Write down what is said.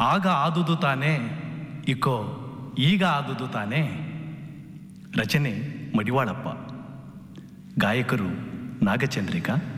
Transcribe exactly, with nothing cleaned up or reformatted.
ಆಗ ಆದುದು ತಾನೇ, ಇಕೋ ಈಗ ಆದುದು ತಾನೇ. ರಚನೆ ಮಡಿವಾಳಪ್ಪ, ಗಾಯಕರು ನಾಗಚಂದ್ರಿಕಾ,